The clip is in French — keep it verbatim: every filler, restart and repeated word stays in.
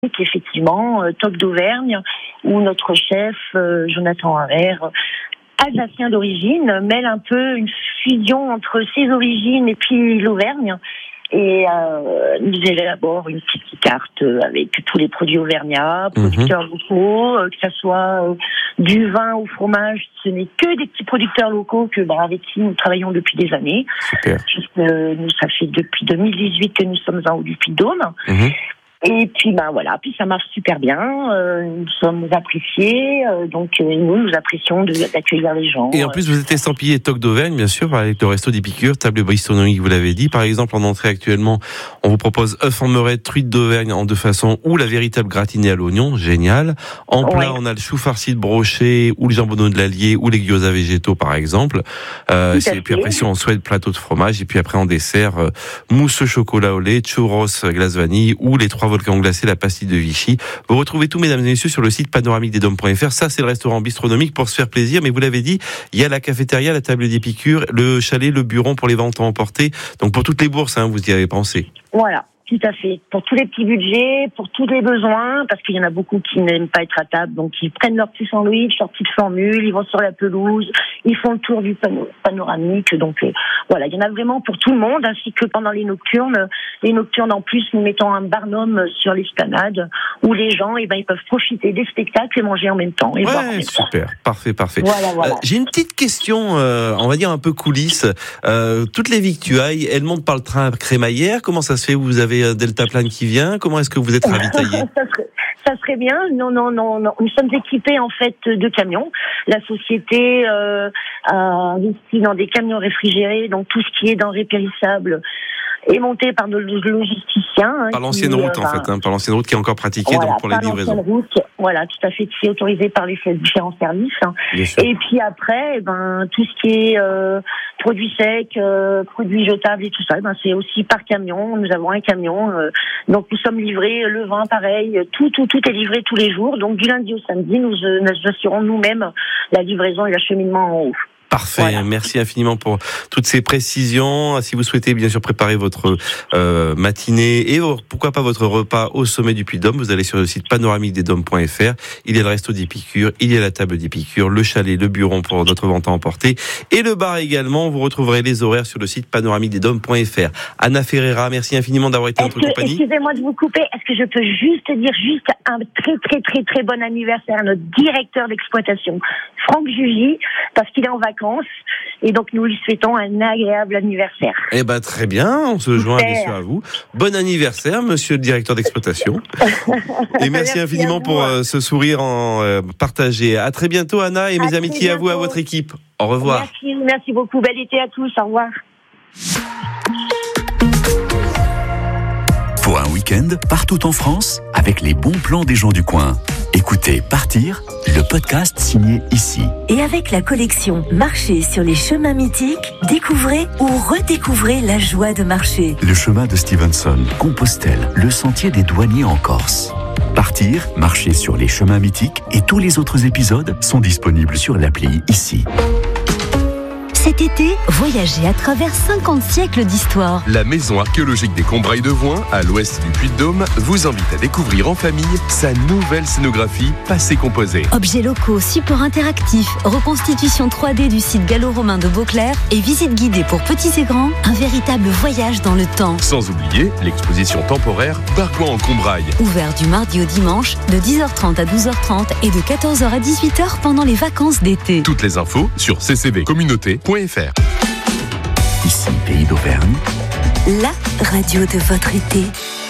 Effectivement, euh, Toc d'Auvergne, où notre chef, euh, Jonathan Harer, alsacien d'origine, mêle un peu une fusion entre ses origines et puis l'Auvergne. Et euh, nous élabore une petite carte avec tous les produits auvergnats, producteurs mmh. locaux, euh, que ça soit euh, du vin au fromage. Ce n'est que des petits producteurs locaux que, bah, avec qui nous travaillons depuis des années. Super. Juste, euh, nous, ça fait depuis deux mille dix-huit que nous sommes en haut du Puy-de-Dôme. Mmh. Et puis ben voilà, puis ça marche super bien. Euh, nous sommes appréciés, euh, donc euh, nous nous apprécions de, d'accueillir les gens. Et en plus, vous êtes estampillé Toc d'Auvergne, bien sûr, avec le resto d'Épicure, table bistronomique, vous l'avez dit. Par exemple, en entrée actuellement, on vous propose œuf en merette, truite d'Auvergne en deux façons, ou la véritable gratinée à l'oignon, génial. En plat, ouais. on a le chou farci de brochet, ou le jambonneau de l'Allier, ou les gyoza végétaux, par exemple. Euh, et puis après, si on souhaite plateau de fromage, et puis après en dessert, euh, mousse au chocolat au lait, churros glace vanille, ou les trois volcans glacés, la pastille de Vichy. Vous retrouvez tout, mesdames et messieurs, sur le site panoramique des dômes point f r. Ça, c'est le restaurant bistronomique pour se faire plaisir. Mais vous l'avez dit, il y a la cafétéria, la table d'Épicure, le chalet, le buron pour les ventes à emporter. Donc pour toutes les bourses, hein, vous y avez pensé. Voilà. Tout à fait. Pour tous les petits budgets, pour tous les besoins, parce qu'il y en a beaucoup qui n'aiment pas être à table, donc ils prennent leur petit sandwich, leur petite formule, ils vont sur la pelouse, ils font le tour du pano- panoramique. Donc euh, voilà, il y en a vraiment pour tout le monde, ainsi que pendant les nocturnes. Les nocturnes, en plus, nous mettons un barnum sur l'esplanade où les gens, eh ben, ils peuvent profiter des spectacles et manger en même temps. Et ouais, boire en même super, temps. parfait, parfait. Voilà, voilà. Euh, j'ai une petite question, euh, on va dire un peu coulisse. Euh, toutes les victuailles, elles montent par le train crémaillère. Comment ça se fait? Vous avez Deltaplan qui vient. Comment est-ce que vous êtes ravitaillé? ça, serait, ça serait bien. Non, non, non, non. Nous sommes équipés en fait de camions. La société euh, a investi dans des camions réfrigérés, donc tout ce qui est denrées périssables est monté par nos logisticiens. Hein, par l'ancienne qui, route, euh, en fait, hein, par l'ancienne route qui est encore pratiquée voilà, donc pour la livraison. Route, voilà, tout à fait, qui est autorisée par les différents services. Et puis après, eh ben, tout ce qui est euh, produits secs, euh, produits jetables et tout ça, eh ben, c'est aussi par camion. Nous avons un camion, euh, donc nous sommes livrés, le vin pareil, tout, tout, tout est livré tous les jours. Donc du lundi au samedi, nous, euh, nous assurons nous-mêmes la livraison et l'acheminement en haut. Parfait, voilà. Merci infiniment pour toutes ces précisions. Si vous souhaitez bien sûr préparer votre euh, matinée et pourquoi pas votre repas au sommet du Puy-de-Dôme, vous allez sur le site panoramique des dômes point f r. Il y a le resto d'Épicure, il y a la table d'Épicure, le chalet, le buron pour notre vente à emporter et le bar également. Vous retrouverez les horaires sur le site panoramique des dômes point f r. Anna Ferreira, merci infiniment d'avoir été en notre compagnie. Excusez-moi de vous couper. Est-ce que je peux juste dire juste un très très très très bon anniversaire à notre directeur d'exploitation, Franck Jugy, parce qu'il est en vacances. Et donc nous lui souhaitons un agréable anniversaire. Eh ben très bien, on se joint bien sûr à vous. Bon anniversaire, monsieur le directeur d'exploitation. Et merci, merci infiniment pour euh, ce sourire en, euh, partagé. À très bientôt, Anna, et mes amitiés à vous, à votre équipe. Au revoir. Merci, merci beaucoup. Bel été à tous. Au revoir. Pour un week-end, partout en France, avec les bons plans des gens du coin. Écoutez Partir, le podcast signé ici. Et avec la collection Marcher sur les chemins mythiques, découvrez ou redécouvrez la joie de marcher. Le chemin de Stevenson, Compostelle, le sentier des douaniers en Corse. Partir, marcher sur les chemins mythiques et tous les autres épisodes sont disponibles sur l'appli ici. Cet été, voyagez à travers cinquante siècles d'histoire. La maison archéologique des Combrailles de Voin, à l'ouest du Puy-de-Dôme, vous invite à découvrir en famille sa nouvelle scénographie passé composé. Objets locaux, supports interactifs, reconstitution trois D du site gallo-romain de Beauclerc et visite guidée pour petits et grands, un véritable voyage dans le temps. Sans oublier l'exposition temporaire Bargoin en Combrailles. Ouvert du mardi au dimanche, de dix heures trente à douze heures trente et de quatorze heures à dix-huit heures pendant les vacances d'été. Toutes les infos sur c c v communauté point f r. Ici, Pays d'Auvergne, la radio de votre été.